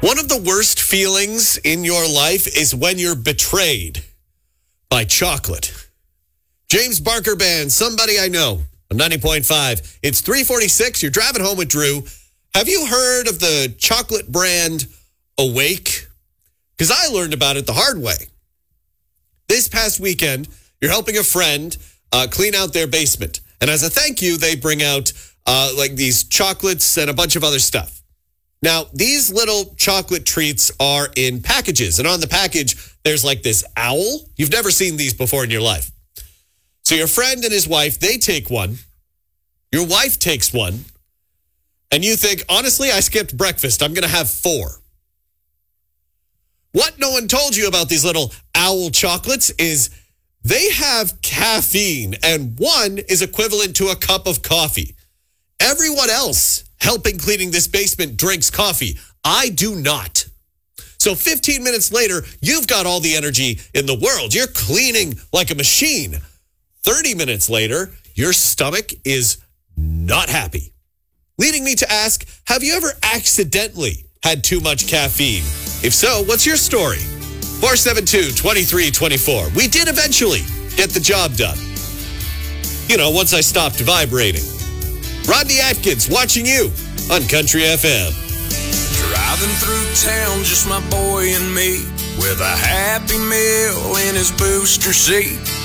One of the worst feelings in your life is when you're betrayed by chocolate. James Barker Band, Somebody I Know, on 90.5. It's 3:46. You're driving home with Drew. Have you heard of the chocolate brand Awake? Because I learned about it the hard way. This past weekend, you're helping a friend clean out their basement. And as a thank you, they bring out like these chocolates and a bunch of other stuff. Now, these little chocolate treats are in packages. And on the package, there's like this owl. You've never seen these before in your life. So your friend and his wife, they take one. Your wife takes one. And you think, honestly, I skipped breakfast. I'm going to have 4. What no one told you about these little owl chocolates is they have caffeine. And one is equivalent to a cup of coffee. Everyone else helping cleaning this basement drinks coffee. I do not. So 15 minutes later, you've got all the energy in the world. You're cleaning like a machine. 30 minutes later, your stomach is not happy. Leading me to ask, have you ever accidentally had too much caffeine? If so, what's your story? 472-2324. We did eventually get the job done. You know, once I stopped vibrating. Rodney Atkins watching you on Country FM. Driving through town, just my boy and me, with a Happy Meal in his booster seat.